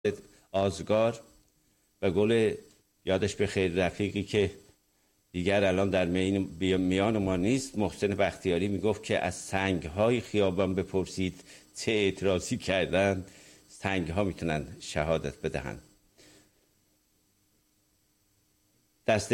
آزگار و گل یادش به خیر رفیقی که دیگر الان در میان ما نیست، محسن بختیاری، میگفت که از سنگ‌های خیابان بپرسید چه اعتراضی کردن، سنگ‌ها میتونن شهادت بدهن. دست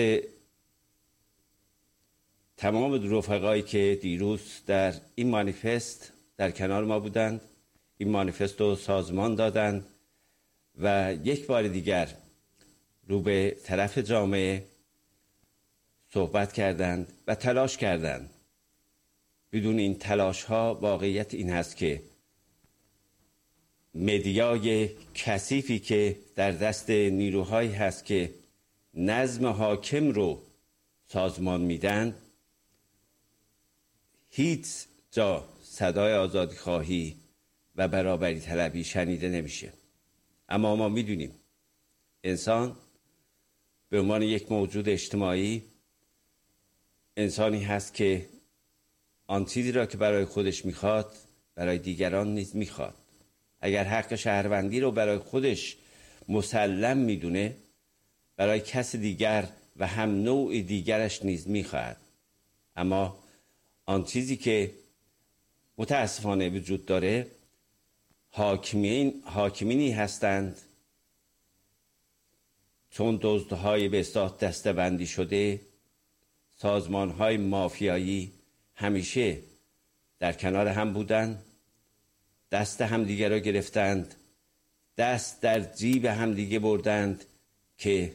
تمام رفقایی که دیروز در این مانیفست در کنار ما بودند، این مانیفست رو سازمان دادند و یک بار دیگر رو به طرف جامعه صحبت کردند و تلاش کردند. بدون این تلاش ها واقعیت این هست که مدیای کثیفی که در دست نیروهایی هست که نظم حاکم رو سازمان میدن، هیچ جا صدای آزادی خواهی و برابری طلبی شنیده نمیشه. اما ما میدونیم انسان به عنوان یک موجود اجتماعی انسانی هست که آن چیزی را که برای خودش میخواد برای دیگران نیز میخواد. اگر حق شهروندی رو برای خودش مسلم میدونه، برای کس دیگر و هم نوع دیگرش نیز میخواهد. اما آن چیزی که متاسفانه وجود داره، حاکمینی هستند چون دزدهای به اصطلاح دسته‌بندی شده، سازمانهای مافیایی همیشه در کنار هم بودند، دست همدیگه را گرفتند، دست در جیب همدیگه بردند که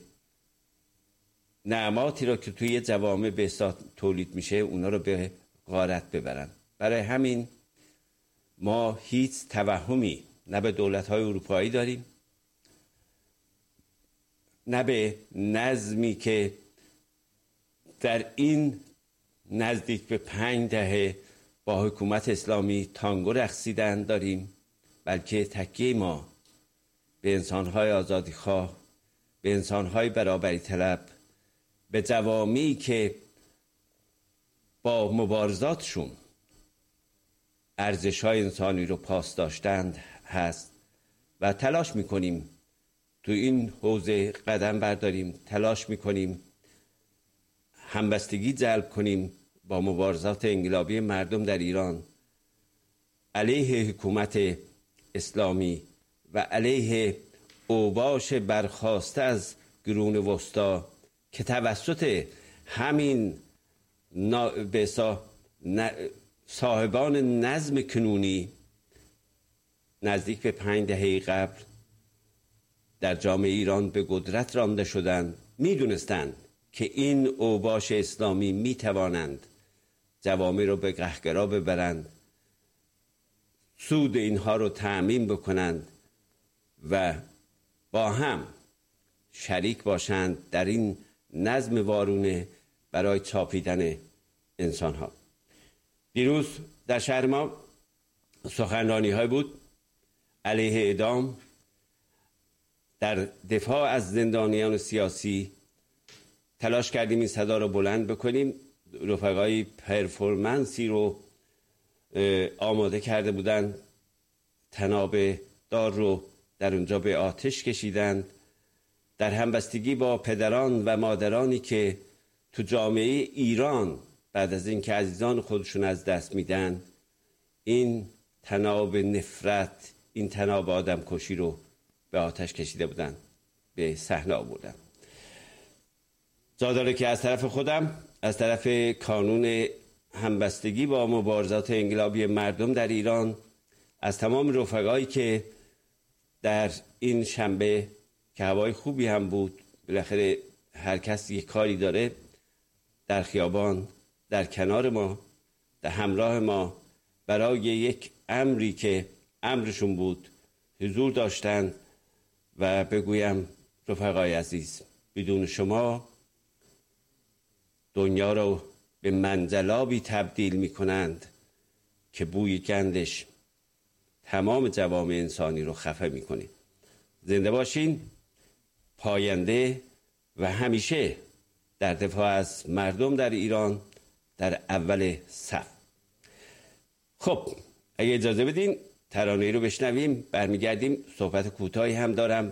نعماتی را که توی جوامع به اصطلاح تولید میشه اونا رو به غارت ببرن. برای همین ما هیچ توهمی نه به دولت‌های اروپایی داریم، نه به نظمی که در این نزدیک به 5 دهه با حکومت اسلامی تانگو رقصیدن داریم، بلکه تکیه ما به انسان‌های آزادیخواه، به انسان‌های برابری طلب، به جوامعی که با مبارزاتشون ارزش‌های انسانی رو پاس داشتند هست و تلاش می‌کنیم تو این حوزه قدم برداریم، تلاش می‌کنیم همبستگی جلب کنیم با مبارزات انقلابی مردم در ایران علیه حکومت اسلامی و علیه اوباش برخاسته از قرون وسطی که توسط همین صاحبان نظم کنونی نزدیک به 5 دهه قبل در جامعه ایران به قدرت رانده شدند. میدونستند که این اوباش اسلامی میتوانند جوامع رو به قهقرا ببرند، سود اینها رو تأمین بکنند و با هم شریک باشند در این نظم وارونه برای چاپیدن انسان ها. دیروز در شهر ما سخنرانی های بود علیه اعدام، در دفاع از زندانیان سیاسی. تلاش کردیم این صدا رو بلند بکنیم. رفقای پرفورمنسی رو آماده کرده بودن، طناب دار رو در اونجا به آتش کشیدند، در همبستگی با پدران و مادرانی که تو جامعه ایران بعد از اینکه عزیزان خودشون از دست میدن این طناب نفرت، این طناب آدم کشی رو به آتش کشیده بودن، به صحنه آوردن. جا داره که از طرف خودم، از طرف کانون همبستگی با مبارزات انقلابی مردم در ایران، از تمام رفقایی که در این شنبه که هوای خوبی هم بود، بالاخره هر کس یک کاری داره، در خیابان در کنار ما، در همراه ما برای یک امری که امرشون بود حضور داشتند و بگویم رفقای عزیز، بدون شما دنیا رو به منجلابی تبدیل می کنند که بوی گندش تمام جوامع انسانی رو خفه می کنه. زنده باشین، پاینده و همیشه در دفاع از مردم در ایران در اول صف. خب اگه اجازه بدین ترانه‌ای رو بشنویم، برمیگردیم. صحبت کوتاهی هم دارم